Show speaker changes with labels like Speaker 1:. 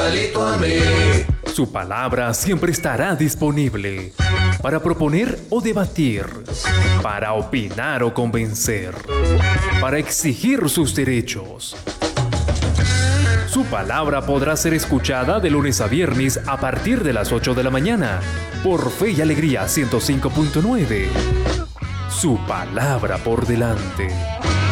Speaker 1: igualito a mí.
Speaker 2: Su palabra siempre estará disponible para proponer o debatir, para opinar o convencer, para exigir sus derechos. Su palabra podrá ser escuchada de lunes a viernes a partir de las 8 de la mañana por Fe y Alegría 105.9. Su palabra por delante.